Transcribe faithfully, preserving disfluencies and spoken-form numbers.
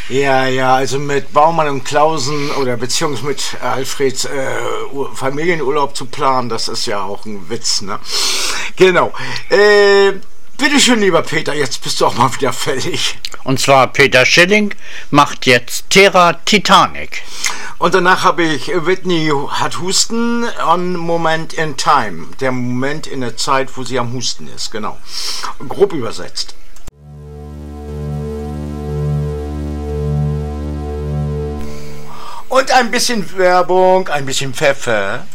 Ja, ja, also mit Baumann und Klausen oder beziehungsweise mit Alfreds äh, Familienurlaub zu planen, das ist ja auch ein Witz, ne? Genau. Äh, bitteschön, lieber Peter, jetzt bist du auch mal wieder fällig. Und zwar Peter Schilling macht jetzt Terra Titanic. Und danach habe ich Whitney hat Husten on Moment in Time. Der Moment in der Zeit, wo sie am Husten ist, genau. Grob übersetzt. Und ein bisschen Werbung, ein bisschen Pfeffer.